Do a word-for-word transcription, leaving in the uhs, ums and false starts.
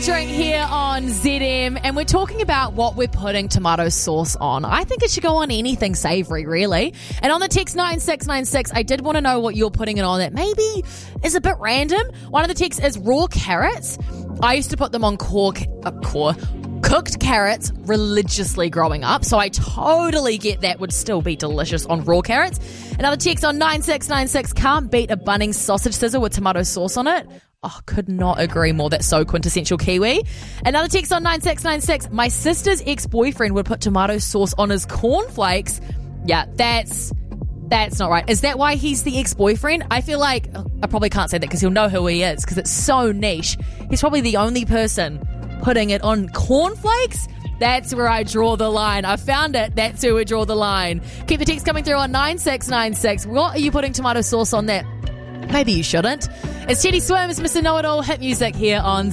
Drink here on Z M, and we're talking about what we're putting tomato sauce on. I think it should go on anything savory, really. And on the text nine six nine six, I did want to know what you're putting it on that maybe is a bit random. One of the texts is raw carrots. I used to put them on core, uh, core cooked carrots religiously growing up, so I totally get that would still be delicious on raw carrots. Another text on nine six nine six, can't beat a Bunnings sausage sizzle with tomato sauce on it. Oh, could not agree more. That's so quintessential Kiwi. Another text on nine six nine six. My sister's ex-boyfriend would put tomato sauce on his cornflakes. Yeah, that's that's not right. Is that why he's the ex-boyfriend? I feel like, oh, I probably can't say that because he'll know who he is because it's so niche. He's probably the only person putting it on cornflakes. That's where I draw the line. I found it. That's where we draw the line. Keep the text coming through on nine six nine six. What are you putting tomato sauce on that? Maybe you shouldn't. It's Teddy Swims, Mister Know-It-All, hit music here on